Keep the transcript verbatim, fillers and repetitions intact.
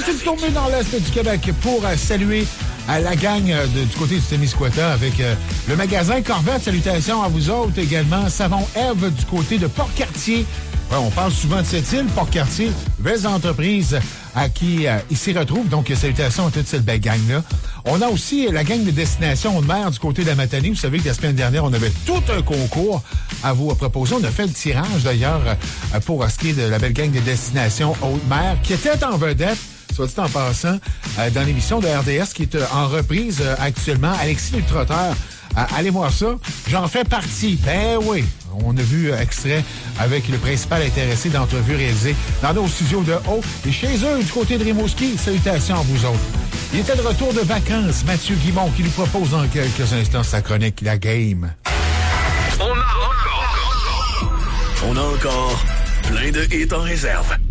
une petite tournée dans l'Est du Québec pour euh, saluer euh, la gang euh, de, du côté du Témiscouata avec euh, le magasin Corvette. Salutations à vous autres également. Savon Ève du côté de Port-Cartier. Ouais, on parle souvent de cette île, Port-Cartier, belles entreprises à qui euh, ils s'y retrouvent. Donc, salutations à toute cette belle gang-là. On a aussi la gang de Destination Haute-Mer du côté de la Matanie. Vous savez que la semaine dernière, on avait tout un concours à vous proposer. On a fait le tirage, d'ailleurs, euh, pour ce qui est de la belle gang de Destination Haute-Mer, qui était en vedette, soit dit en passant, euh, dans l'émission de R D S, qui est euh, en reprise euh, actuellement. Alexis le Trotteur. Euh, allez voir ça. J'en fais partie. Ben oui. On a vu euh, extrait avec le principal intéressé d'entrevue réalisée dans nos studios de haut et chez eux, du côté de Rimouski. Salutations à vous autres. Il était de retour de vacances, Mathieu Guimont, qui nous propose dans quelques instants sa chronique La Game. On a encore... On a encore plein de hits en réserve.